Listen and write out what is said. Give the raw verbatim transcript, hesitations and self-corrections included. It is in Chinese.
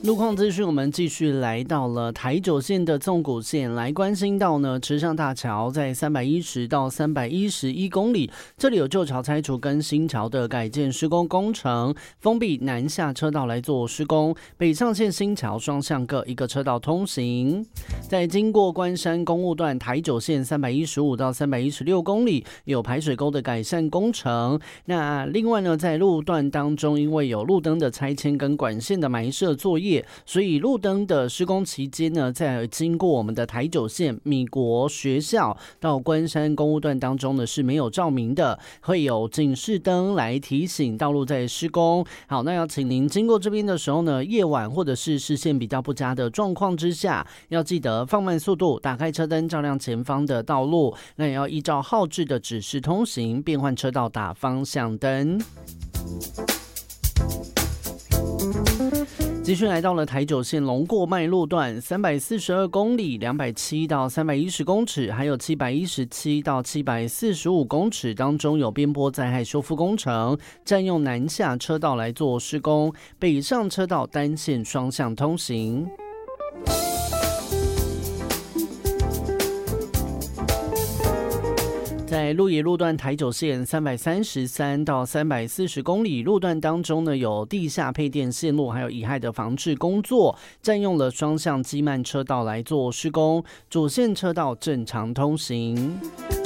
路况资讯，我们继续来到了台九线的纵谷线，来关心到呢池上大桥在三百一十到三百一十一公里，这里有旧桥拆除跟新桥的改建施工工程，封闭南下车道来做施工，北上线新桥双向各一个车道通行。在经过关山公路段台九线三百一十五到三百一十六公里，有排水沟的改善工程。那另外呢，在路段当中，因为有路灯的拆迁跟管线的埋设作业，所以路灯的施工期间呢，在经过我们的台九线米国学校到关山公路段当中呢是没有照明的，会有警示灯来提醒道路在施工。好，那要请您经过这边的时候呢，夜晚或者是视线比较不佳的状况之下，要记得放慢速度，打开车灯照亮前方的道路，那也要依照号志的指示通行，变换车道打方向灯。继续来到了台九线龙过脉路段三百四十二公里两百七到三百一十公尺，还有七百一十七到七百四十五公尺当中有边坡灾害修复工程，占用南下车道来做施工，北上车道单线双向通行。在鹿野路段台九线三百三十三到三百四十公里路段当中呢，有地下配电线路还有遗骸的防治工作，占用了双向机慢车道来做施工，主线车道正常通行。